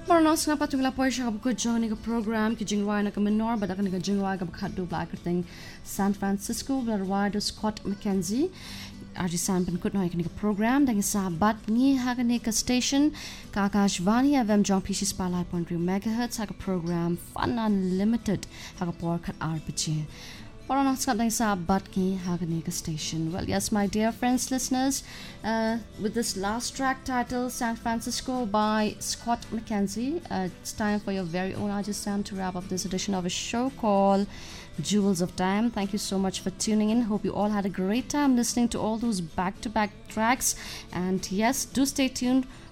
Moranos nga patungla po siya ko joining a program ki jingwai na kaminor badak ni jingwai ka khaddu black thing San Francisco blarwado Scott McKenzie RG San Pan kut no ikni program dang sa bat ni hagani ka station ka Akashvani FM jong pishi spalai point 3 megahertz ha program Fun Unlimited ha por khat RPG Moranos nga dang sa bat ni hagani ka station. Well, yes, my dear friends, listeners, with this last track titled San Francisco by Scott McKenzie, it's time for your very own RG Sam to wrap up this edition of a show called Jewels of Time. Thank you so much for tuning in. Hope you all had a great time listening to all those back-to-back tracks. And yes, do stay tuned